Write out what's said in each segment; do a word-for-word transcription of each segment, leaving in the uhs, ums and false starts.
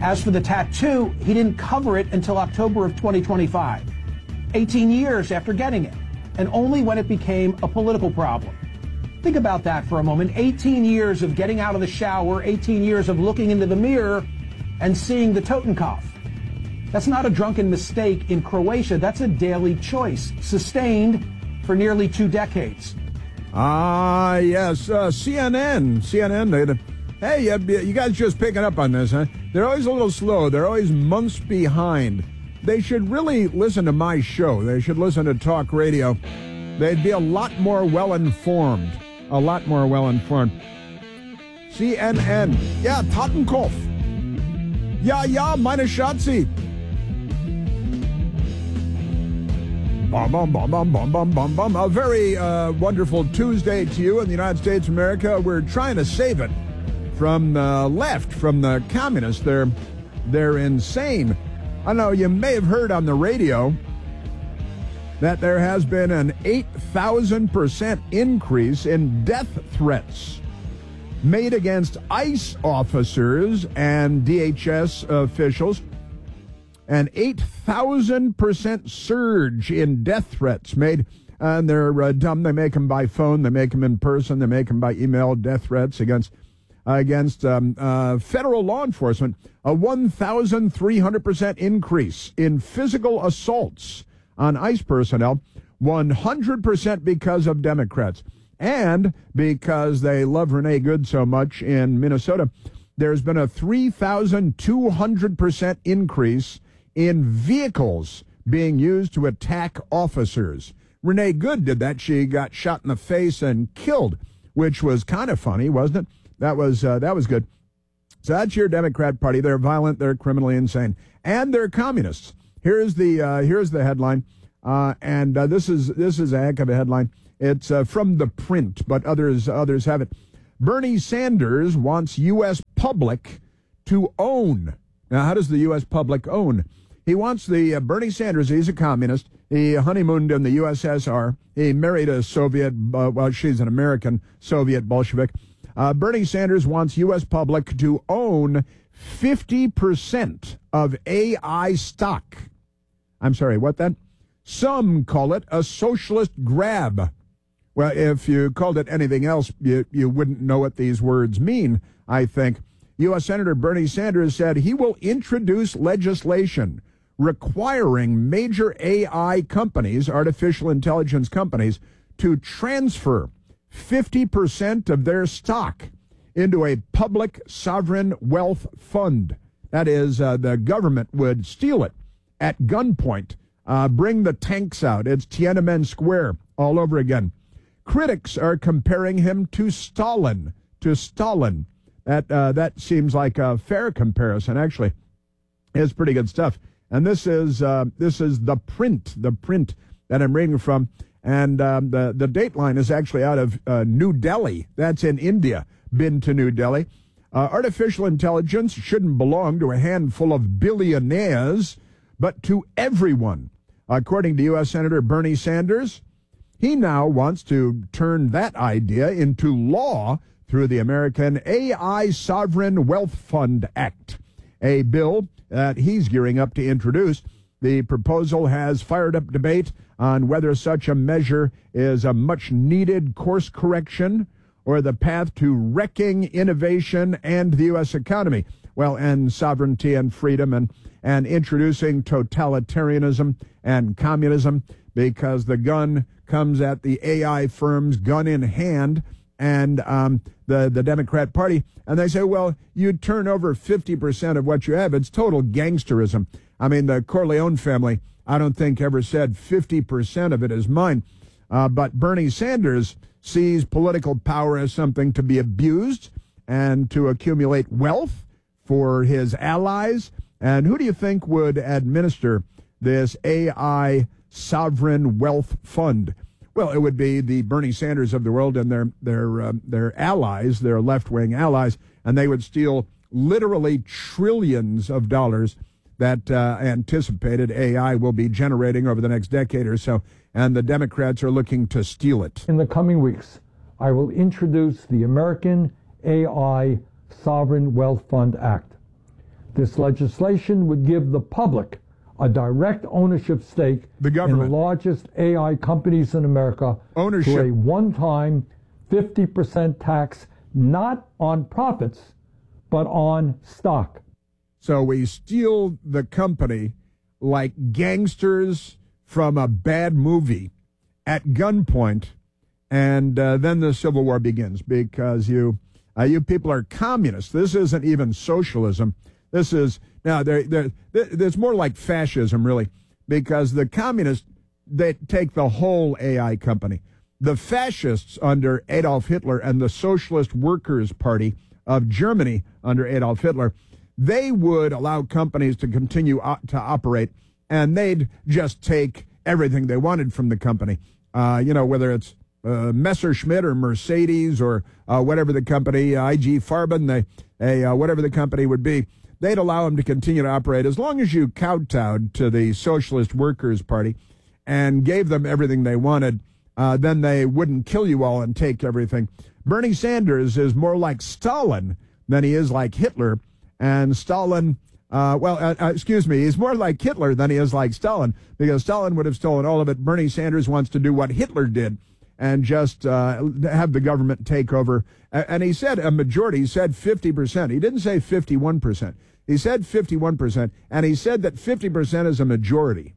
As for the tattoo, he didn't cover it until October of twenty twenty-five, eighteen years after getting it, and only when it became a political problem. Think about that for a moment. eighteen years of getting out of the shower, eighteen years of looking into the mirror and seeing the Totenkopf. That's not a drunken mistake in Croatia. That's a daily choice, sustained for nearly two decades. Ah, yes, uh, C N N. C N N, they, hey, you, you guys just picking up on this, huh? They're always a little slow. They're always months behind. They should really listen to my show. They should listen to talk radio. They'd be a lot more well-informed. A lot more well-informed. C N N. Yeah, Totenkopf. Ja, ja, meine Schatzi. Bum, bum, bum, bum, bum, bum, bum, bum. A very uh, wonderful Tuesday to you in the United States of America. We're trying to save it from the left, from the communists. They're, they're insane. I know you may have heard on the radio that there has been an eight thousand percent increase in death threats made against ICE officers and D H S officials. An eight thousand percent surge in death threats made, and they're uh, dumb. They make them by phone, they make them in person, they make them by email, death threats against uh, against um, uh, federal law enforcement. A one thousand three hundred percent increase in physical assaults on ICE personnel, one hundred percent because of Democrats. And because they love Renee Good so much in Minnesota, there's been a three thousand two hundred percent increase in vehicles being used to attack officers. Renee Good did that. She got shot in the face and killed, which was kind of funny, wasn't it? That was uh, that was good. So that's your Democrat Party. They're violent, they're criminally insane, and they're communists. Here's the uh, here's the headline, uh, and uh, this is this is a heck of a headline. It's uh, from The Print, but others others have it. Bernie Sanders wants U S public to own. Now, how does the U S public own? He wants the uh, Bernie Sanders. He's a communist. He honeymooned in the U S S R. He married a Soviet. Uh, well, she's an American Soviet Bolshevik. Uh, Bernie Sanders wants U S public to own fifty percent of A I stock. I'm sorry, what that? Some call it a socialist grab. Well, if you called it anything else, you, you wouldn't know what these words mean, I think. U S Senator Bernie Sanders said he will introduce legislation requiring major A I companies, artificial intelligence companies, to transfer fifty percent of their stock into a public sovereign wealth fund. That is, uh, the government would steal it at gunpoint, uh, bring the tanks out. It's Tiananmen Square all over again. Critics are comparing him to Stalin, to Stalin. That uh, that seems like a fair comparison, actually. It's pretty good stuff. And this is uh, this is the print, the print that I'm reading from. And um, the, the Dateline is actually out of uh, New Delhi. That's in India. Been to New Delhi. Uh, artificial intelligence shouldn't belong to a handful of billionaires, but to everyone. According to U S Senator Bernie Sanders, he now wants to turn that idea into law through the American A I Sovereign Wealth Fund Act, a bill that he's gearing up to introduce. The proposal has fired up debate on whether such a measure is a much-needed course correction or the path to wrecking innovation and the U S economy. Well, and sovereignty and freedom and, and introducing totalitarianism and communism, because the gun comes at the A I firms gun in hand, and um, the, the Democrat Party, and they say, well, you turn over fifty percent of what you have. It's total gangsterism. I mean, the Corleone family, I don't think ever said fifty percent of it is mine. Uh, but Bernie Sanders sees political power as something to be abused and to accumulate wealth for his allies. And who do you think would administer this A I sovereign wealth fund? Well, it would be the Bernie Sanders of the world and their their uh, their allies, their left-wing allies, and they would steal literally trillions of dollars that uh, anticipated A I will be generating over the next decade or so, and the Democrats are looking to steal it. In the coming weeks, I will introduce the American A I Sovereign Wealth Fund Act. This legislation would give the public a direct ownership stake the in government. the largest A I companies in America Ownership. through a one-time fifty percent tax, not on profits, but on stock. So we steal the company like gangsters from a bad movie at gunpoint, and uh, then the Civil War begins because you uh, you people are communists. This isn't even socialism. This is, now, they're, they're, it's more like fascism, really, because the communists, they take the whole A I company. The fascists under Adolf Hitler and the Socialist Workers' Party of Germany under Adolf Hitler, they would allow companies to continue to operate, and they'd just take everything they wanted from the company. Uh, you know, whether it's uh, Messerschmitt or Mercedes or uh, whatever the company, uh, I G Farben, they, a, uh, whatever the company would be, they'd allow them to continue to operate as long as you kowtowed to the Socialist Workers' Party and gave them everything they wanted. Uh, then they wouldn't kill you all and take everything. Bernie Sanders is more like Stalin than he is like Hitler. And Stalin, uh, well, uh, uh, excuse me, he's more like Hitler than he is like Stalin, because Stalin would have stolen all of it. Bernie Sanders wants to do what Hitler did and just uh, have the government take over. And he said a majority. He said fifty percent. He didn't say fifty-one percent. He said fifty-one percent, and he said that fifty percent is a majority.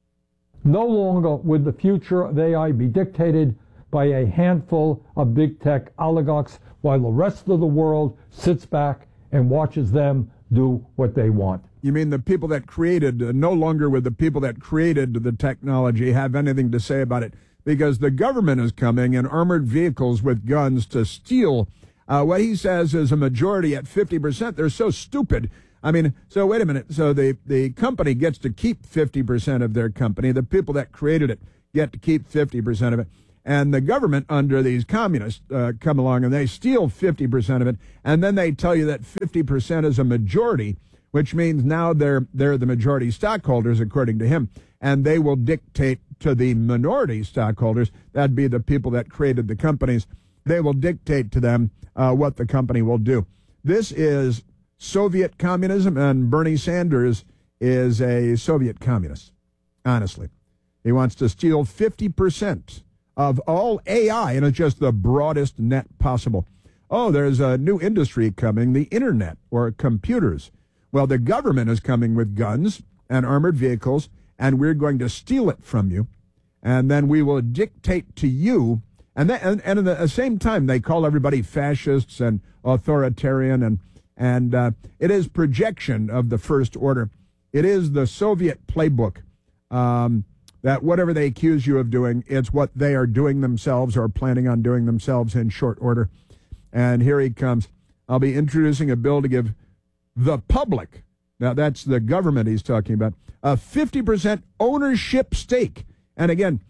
No longer would the future of A I be dictated by a handful of big tech oligarchs while the rest of the world sits back and watches them do what they want. You mean the people that created, uh, no longer would the people that created the technology have anything to say about it, because the government is coming in armored vehicles with guns to steal. Uh, what he says is a majority at fifty percent. They're so stupid. I mean, so wait a minute. So the, the company gets to keep fifty percent of their company. The people that created it get to keep fifty percent of it. And the government under these communists uh, come along and they steal fifty percent of it. And then they tell you that fifty percent is a majority, which means now they're, they're the majority stockholders, according to him. And they will dictate to the minority stockholders, that'd be the people that created the companies, they will dictate to them uh, what the company will do. This is Soviet communism, and Bernie Sanders is a Soviet communist, honestly. He wants to steal fifty percent of all A I, and it's just the broadest net possible. Oh, there's a new industry coming, the internet or computers. Well, the government is coming with guns and armored vehicles, and we're going to steal it from you, and then we will dictate to you. And, that, and, and at the same time, they call everybody fascists and authoritarian, and And uh, it is projection of the First Order. It is the Soviet playbook um, that whatever they accuse you of doing, it's what they are doing themselves or planning on doing themselves in short order. And here he comes. I'll be introducing a bill to give the public, now that's the government he's talking about, a fifty percent ownership stake. And again,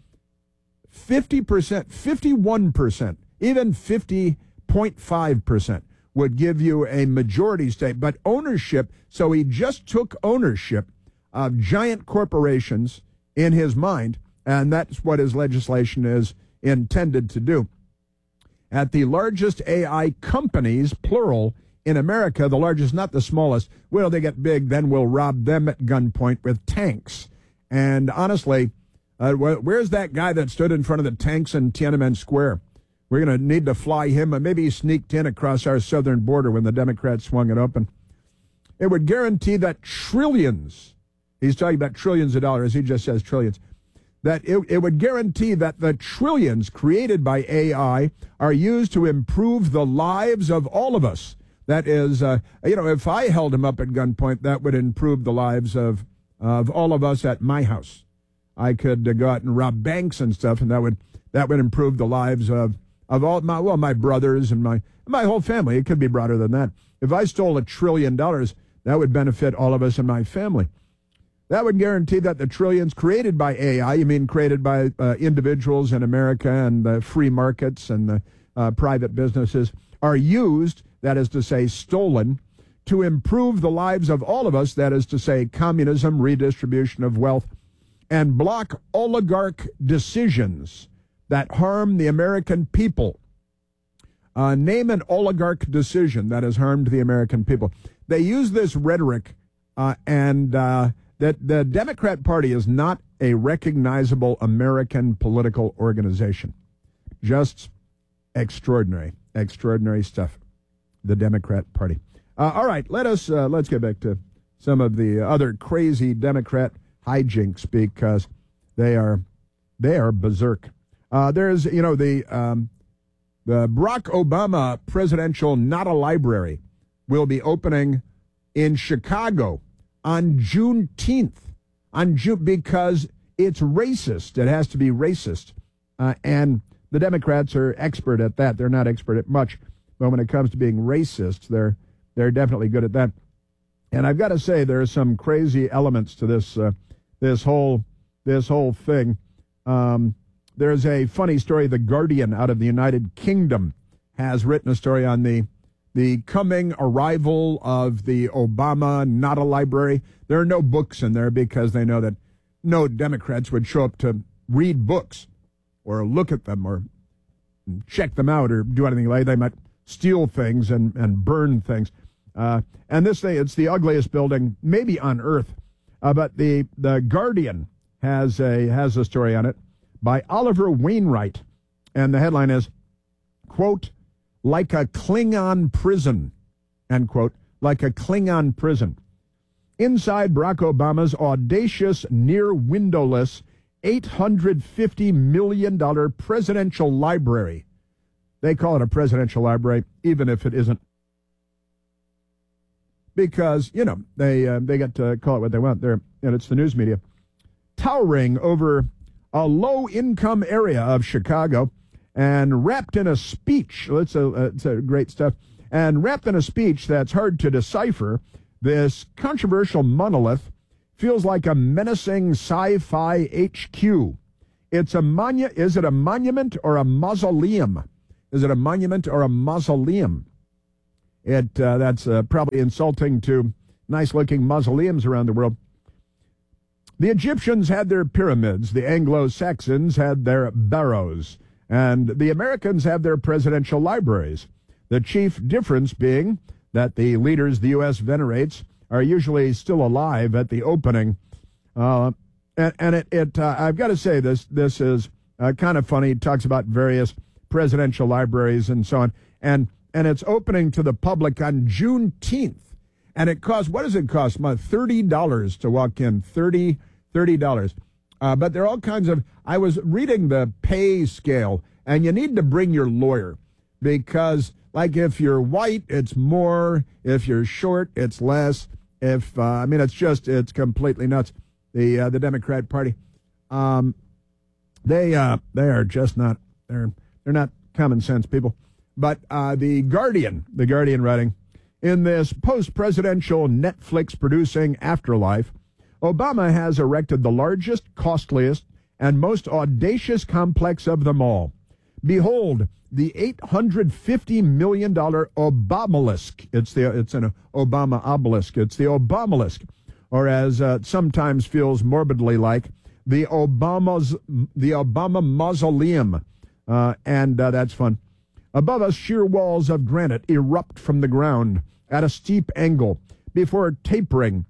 fifty percent, fifty-one percent, even fifty point five percent. Would give you a majority stake, but ownership, so he just took ownership of giant corporations in his mind, and that's what his legislation is intended to do. At the largest A I companies, plural, in America, the largest, not the smallest, well, they get big, then we'll rob them at gunpoint with tanks. And honestly, uh, where's that guy that stood in front of the tanks in Tiananmen Square? We're going to need to fly him, and maybe he sneaked in across our southern border when the Democrats swung it open. It would guarantee that trillions, he's talking about trillions of dollars, he just says trillions, that it, it would guarantee that the trillions created by A I are used to improve the lives of all of us. That is, uh, you know, if I held him up at gunpoint, that would improve the lives of, of all of us at my house. I could uh, go out and rob banks and stuff, and that would that would improve the lives of Of all my, well, my brothers and my my whole family. It could be broader than that. If I stole a trillion dollars, that would benefit all of us and my family. That would guarantee that the trillions created by A I, you mean created by uh, individuals in America and the free markets and the uh, private businesses, are used, that is to say, stolen, to improve the lives of all of us, that is to say, communism, redistribution of wealth, and block oligarch decisions that harm the American people. Uh, name an oligarch decision that has harmed the American people. They use this rhetoric, uh, and uh, that the Democrat Party is not a recognizable American political organization. Just extraordinary, extraordinary stuff. The Democrat Party. Uh, all right, let us uh, let's get back to some of the other crazy Democrat hijinks, because they are they are berserk. Uh, there's you know the um, the Barack Obama Presidential Not a Library will be opening in Chicago on Juneteenth. On June, because it's racist. It has to be racist, uh, and the Democrats are expert at that. They're not expert at much, but when it comes to being racist, they're they're definitely good at that. And I've got to say, there are some crazy elements to this uh, this whole this whole thing. Um, there's a funny story. The Guardian out of the United Kingdom has written a story on the the coming arrival of the Obama Not a Library. There are no books in there because they know that no Democrats would show up to read books or look at them or check them out or do anything like that. They might steal things and, and burn things. Uh, and this thing, it's the ugliest building maybe on earth. Uh, but the, the Guardian has a, has a story on it by Oliver Wainwright. And the headline is, quote, like a Klingon prison, end quote, like a Klingon prison. Inside Barack Obama's audacious, near-windowless, eight hundred fifty million dollars presidential library. They call it a presidential library, even if it isn't. Because, you know, they uh, they get to call it what they want there, and it's the news media. Towering over a low-income area of Chicago and wrapped in a speech. It's a, it's a great stuff. And wrapped in a speech that's hard to decipher, this controversial monolith feels like a menacing sci-fi H Q. It's a monu- Is it a monument or a mausoleum? Is it a monument or a mausoleum? It uh, that's uh, probably insulting to nice-looking mausoleums around the world. The Egyptians had their pyramids. The Anglo-Saxons had their barrows. And the Americans have their presidential libraries. The chief difference being that the leaders the U S venerates are usually still alive at the opening. Uh, and, and it, it uh, I've got to say, this this is uh, kind of funny. It talks about various presidential libraries and so on. And and it's opening to the public on Juneteenth. And it costs, what does it cost? thirty dollars to walk in, thirty dollars. Uh, but there are all kinds of, I was reading the pay scale, and you need to bring your lawyer because, like, if you're white, it's more. If you're short, it's less. If, uh, I mean, it's just, it's completely nuts. The uh, the Democrat Party, um, they uh, they are just not, they're, they're not common sense people. But uh, the Guardian, the Guardian writing, in this post-presidential Netflix-producing afterlife, Obama has erected the largest, costliest, and most audacious complex of them all. Behold, the eight hundred fifty million dollars Obamalisk. It's the it's an Obama obelisk. It's the Obamalisk, or as uh, sometimes feels morbidly like, the Obama's the Obama Mausoleum, uh, and uh, that's fun. Above us, sheer walls of granite erupt from the ground at a steep angle before tapering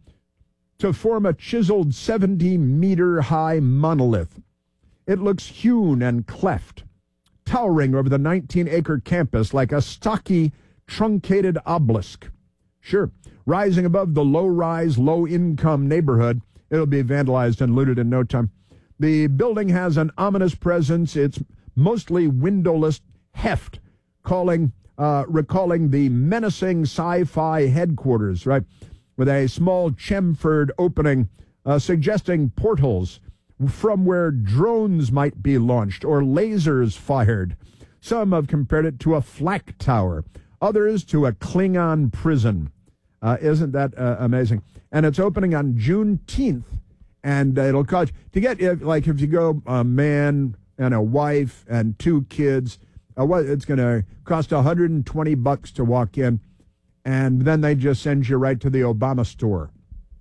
to form a chiseled seventy-meter-high monolith. It looks hewn and cleft, towering over the nineteen-acre campus like a stocky, truncated obelisk. Sure, rising above the low-rise, low-income neighborhood, it'll be vandalized and looted in no time. The building has an ominous presence. It's mostly windowless heft, calling, uh, recalling the menacing sci-fi headquarters, right? With a small chamfered opening uh, suggesting portals from where drones might be launched or lasers fired. Some have compared it to a flak tower, others to a Klingon prison. Uh, isn't that uh, amazing? And it's opening on Juneteenth, and uh, it'll cost, to get, if, like if you go a man and a wife and two kids, uh, what it's going to cost one hundred twenty bucks to walk in. And then they just send you right to the Obama store.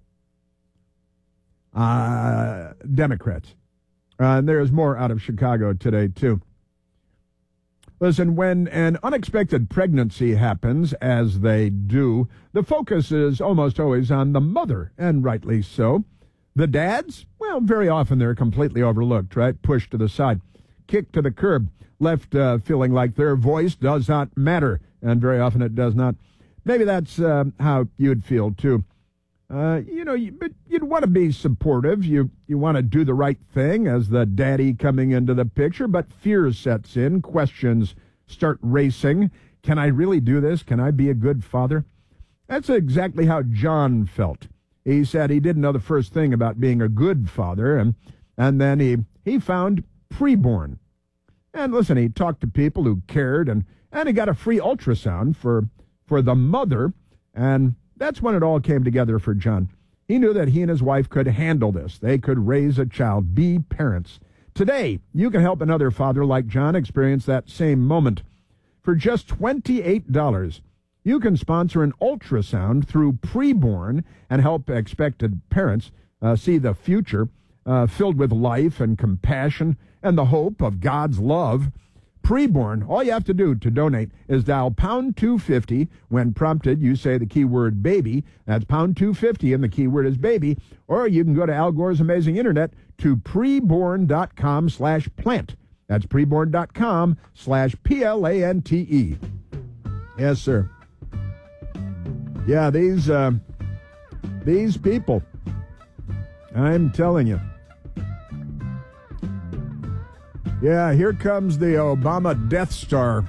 Uh, Democrats. Uh, and there's more out of Chicago today, too. Listen, when an unexpected pregnancy happens, as they do, the focus is almost always on the mother, and rightly so. The dads, well, very often they're completely overlooked, right? Pushed to the side, kicked to the curb, left uh, feeling like their voice does not matter, and very often it does not. Maybe that's uh, how you'd feel, too. Uh, you know, you, but you'd want to be supportive. You you want to do the right thing as the daddy coming into the picture, but fear sets in. Questions start racing. Can I really do this? Can I be a good father? That's exactly how John felt. He said he didn't know the first thing about being a good father, and and then he, he found preborn. And listen, he talked to people who cared, and, and he got a free ultrasound for for the mother, and that's when it all came together for John. He knew that he and his wife could handle this. They could raise a child, be parents. Today, you can help another father like John experience that same moment. For just twenty-eight dollars, you can sponsor an ultrasound through Preborn and help expected parents uh, see the future uh, filled with life and compassion and the hope of God's love. Preborn, all you have to do to donate is dial pound two fifty. When prompted, you say the keyword baby. That's pound two fifty, and the keyword is baby. Or you can go to Al Gore's amazing internet to preborn.com slash plant. That's preborn.com slash P L A N T E. Yes, sir. Yeah, these, uh, these people, I'm telling you. Yeah, here comes the Obama Death Star.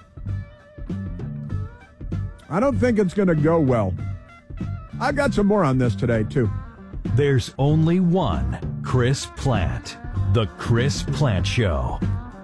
I don't think it's going to go well. I've got some more on this today, too. There's only one Chris Plante. The Chris Plante Show.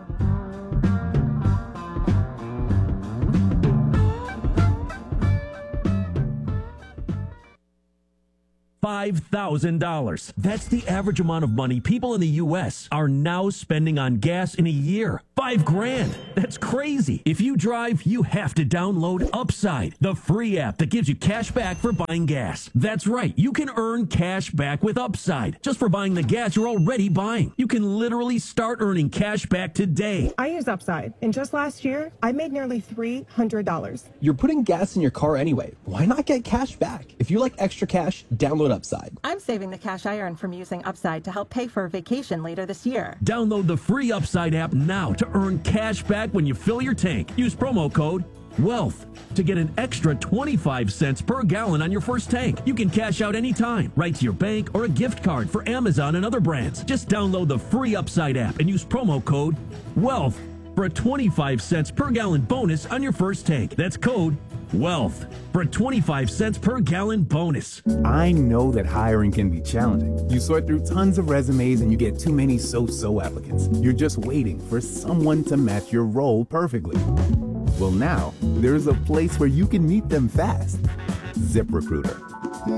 five thousand dollars. That's the average amount of money people in the U S are now spending on gas in a year. Five grand. That's crazy. If you drive, you have to download Upside, the free app that gives you cash back for buying gas. That's right. You can earn cash back with Upside just for buying the gas you're already buying. You can literally start earning cash back today. I use Upside, and just last year, I made nearly three hundred dollars. You're putting gas in your car anyway. Why not get cash back? If you like extra cash, download Upside. I'm saving the cash I earn from using Upside to help pay for a vacation later this year. Download the free Upside app now to earn cash back when you fill your tank. Use promo code WEALTH to get an extra twenty-five cents per gallon on your first tank. You can cash out anytime, right to your bank or a gift card for Amazon and other brands. Just download the free Upside app and use promo code WEALTH for a twenty-five cents per gallon bonus on your first tank. That's code WEALTH for a twenty-five cents per gallon bonus. I know that hiring can be challenging. You sort through tons of resumes and you get too many so-so applicants. You're just waiting for someone to match your role perfectly. Well, now there's a place where you can meet them fast. ZipRecruiter.